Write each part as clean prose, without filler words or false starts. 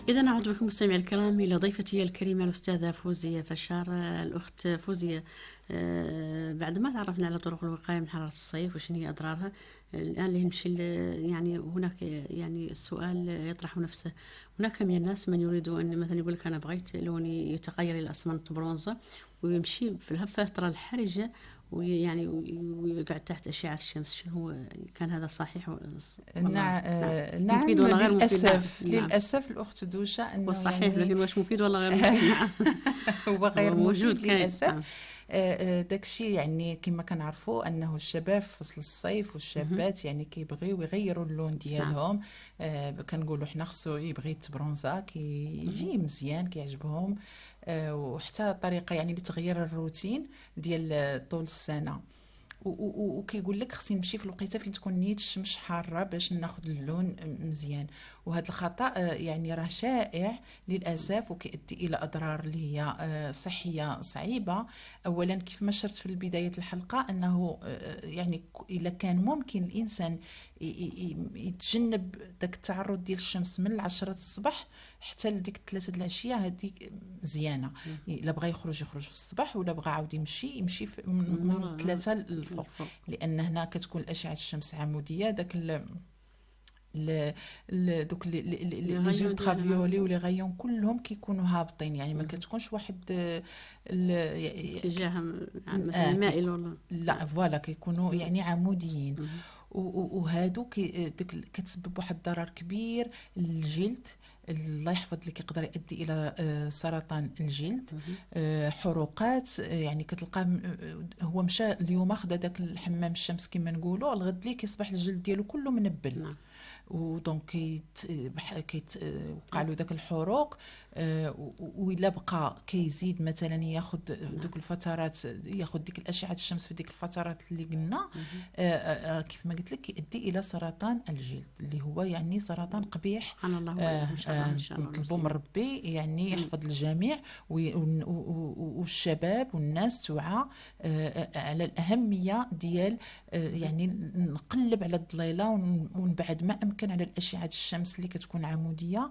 إذا نعود بكم مستمعي الكرام إلى ضيفتي الكريمة الأستاذة فوزية فشار. الأخت فوزية، بعد ما تعرفنا على طرق الوقاية من حرارة الصيف وشنو هي أضرارها، الآن اللي نمشي يعني هناك يعني السؤال يطرح نفسه. هناك من الناس من يريد أن مثلا يقول لك أنا بغيت لوني يتغير إلى أسمنت برونزة، ويمشي في الفترة الحرجة ويعني ويقعد تحت أشعة الشمس. شنو هو، كان هذا صحيح والله؟ نعم. مفيد نعم، ولا غير مفيد؟ نعم للأسف نعم. للأسف الأخت دوشة هو أنه صحيح، يعني لكن واش مفيد ولا غير مفيد؟ نعم. هو هو غير موجود مفيد كاين. للأسف. نعم. داكشي يعني كما كنعرفوا أنه الشباب في فصل الصيف مهم. والشابات يعني كيبغيو يغيروا اللون نعم. ديالهم. كنقولوا حنا خصو يبغي يتبرونزا مهم. كيجي مزيان كيعجبهم. وحتى طريقة يعني لتغيير الروتين ديال طول السنة. وكيقول لك خصني نمشي في الوقيته فين تكون نيت الشمس حاره باش ناخذ اللون مزيان. وهذا الخطا يعني راه شائع للاسف، وكيؤدي الى اضرار اللي هي صحيه صعيبه. اولا كيف ما شرت في بدايه الحلقه انه يعني الا كان ممكن الانسان يتجنب داك التعرض ديال الشمس من 10 الصباح حتى لديك 3 العشيه، هذيك مزيانه. الا بغى يخرج في الصباح، ولا بغى عاود يمشي من 3 الفوق. الفوق. لان هنا كتكون اشعه الشمس عموديه، داك دوك لي لي غايون زولترافيولي ديالها ولي غايون كلهم كيكونوا هابطين، يعني ما كتكونش واحد اتجاه مثلا اه مائل ولا؟ لا نعم. فوالا كيكونوا مهم. يعني عموديين. مهم. وهادو كتسبب واحد الضرر كبير للجلد. الله يحفظ لك، يقدر يؤدي الى سرطان الجلد، مهم. حروقات. يعني كتلقى هو مشى اليوم خدا داك الحمام الشمس كما نقولوا، الغد ليه كيصبح الجلد ديالو كله منبل. نعم. ودونك وقع له داك الحروق. وإلا بقى كيزيد مثلا ياخذ نعم. دوك الفترات، ياخذ ديك الاشعه الشمس في ديك الفترات اللي قلنا. مهم. كيف ما قلت لك يؤدي الى سرطان الجلد، اللي هو يعني سرطان قبيح. سبحان الله وإياه إن شاء الله، إن شاء الله نطلبوا من المسلمين. ربي يعني مم. يحفظ الجميع، والشباب والناس توعى على الأهمية ديال يعني نقلب على الظليلة ونبعد ما أمكن على الأشعة الشمس اللي كتكون عمودية.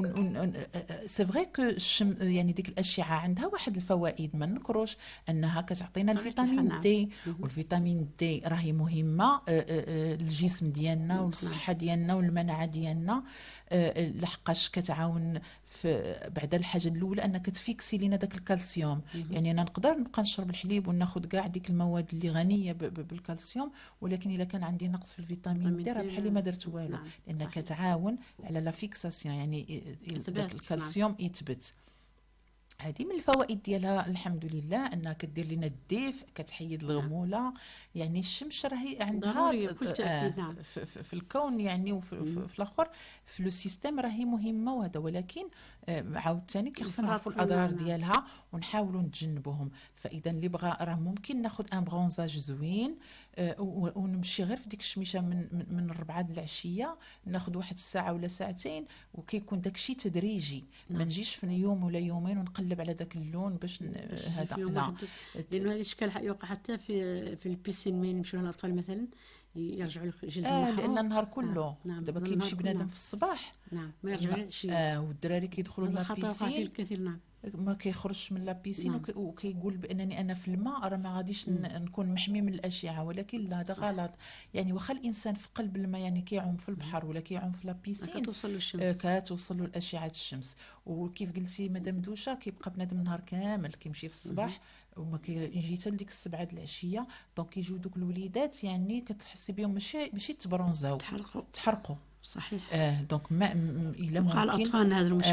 سي فري كو يعني ديك الأشعة عندها واحد الفوائد ما نكروش، أنها كتعطينا صحيح صحيح. الفيتامين نعم. دي. مهم. والفيتامين دي راهي مهمة للجسم ديالنا نعم. والصحة ديالنا والمناعة ديالنا. لحقاش كتعاون في بعد الحاجه الاولى انك تفيكسي لينا داك الكالسيوم. مهم. يعني انا نقدر نبقى نشرب الحليب وناخذ كاع ديك المواد اللي غنيه بالكالسيوم، ولكن الا كان عندي نقص في الفيتامين فيتامين دي راه دي بحالي ما درت والو، نعم لانها صحيح. كتعاون على لا فيكساسيون، يعني داك إثبات. نعم. الكالسيوم يثبت. هذه من الفوائد ديالها الحمد لله، انها كدير لنا الدفء، كتحيد نعم. الغموله. يعني الشمس راهي عندها ضرورية بكل تأكيد. نعم. في الكون يعني، وفي مهم. في الاخر في لو سيستيم راهي مهمه. وهذا ولكن عاوتاني كيخصنا الإفراط نعرفوا في الاضرار الماء. نعم. ديالها ونحاولوا نتجنبوهم. فاذا اللي بغى راه ممكن ناخذ ان برونزاج زوين، ونمشي غير في ديك الشميشه من 4 العشيه، ناخذ واحد الساعه ولا ساعتين، وكيكون داكشي تدريجي. ما نعم. نجيش في يوم ولا يومين ونقلب على داك اللون باش باش يجي هذا في يوم لا. واحد. لأنه هذا الإشكال يوقع حتى في البيسين، مين يمشوا الأطفال مثلا يرجعوا لك جلدهم لان محروق. النهار كله نعم دابا النهار كيمشي كله. بنادم نعم. في الصباح. نعم ما يرجعوا العشية. والدراري كيدخلوا هذا خطأ وقع فيه لابيسين، الكثير. نعم. ما كيخرجش من لابيسين، نعم وكيقول بانني انا في الماء راه ما غاديش نكون محمي من الاشعه، ولكن لا، هذا صح. غلط. يعني واخا الانسان في قلب الماء، يعني كيعوم في البحر ولا كيعوم في لابيسين، كتوصل له الشمس. كتوصل له الاشعه الشمس. وكيف قلتي مدام دوشه، كيبقى بنادم النهار كامل كيمشي في مهم. الصباح وما كيجي حتى لديك 7 د العشيه. دونك كيجيو دوك الوليدات يعني كتحسي بهم ماشي تبرونزاو، تحرقوا. تحرقوا. صحيح. دونك ما الا وقع ممكن الأطفال هذا المشكل.